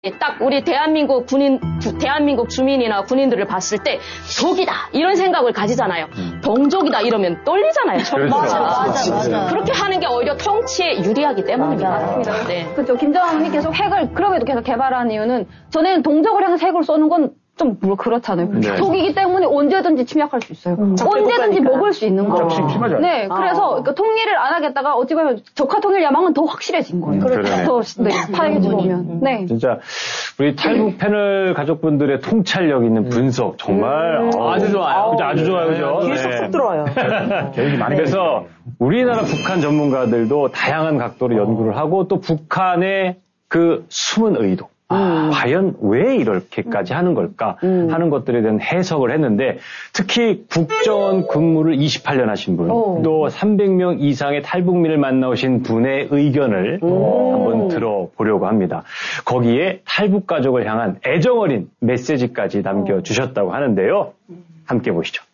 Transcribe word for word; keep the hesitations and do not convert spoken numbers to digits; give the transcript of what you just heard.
딱 우리 대한민국 군인, 대한민국 주민이나 군인들을 봤을 때 적이다 이런 생각을 가지잖아요. 음. 동족이다 이러면 떨리잖아요. 그렇죠. 맞아, 맞아, 맞아. 그렇게 하는 게 오히려 통치에 유리하기 때문입니다. 맞아. 네. 그렇죠. 김정은이 계속 핵을 그럼에도 계속 개발한 이유는 전에는 동족을 향해서 핵을 쏘는 건 좀 뭐 그렇잖아요. 네. 적이기 때문에 언제든지 침략할 수 있어요. 음. 언제든지 먹을 수 있는 거예요. 심하죠. 네, 아. 그래서 그러니까 통일을 안 하겠다가 어찌 보면 적화 통일 야망은 더 확실해진 거예요. 음, 그렇죠. 더 네, 파헤쳐 보면. 네. 진짜 우리 탈북 패널 가족분들의 통찰력 있는 분석 정말 음. 어, 아주 좋아요. 그죠? 아주 좋아요, 그죠? 귀에 쏙쏙 들어와요. 계획이 많이 그래서 우리나라 북한 전문가들도 다양한 각도로 연구를 하고 또 북한의 그 숨은 의도. 음. 과연 왜 이렇게까지 하는 걸까 음. 하는 것들에 대한 해석을 했는데 특히 국정원 근무를 이십팔 년 하신 분, 오. 또 삼백 명 이상의 탈북민을 만나오신 분의 의견을 오. 한번 들어보려고 합니다. 거기에 탈북 가족을 향한 애정어린 메시지까지 남겨주셨다고 하는데요. 함께 보시죠.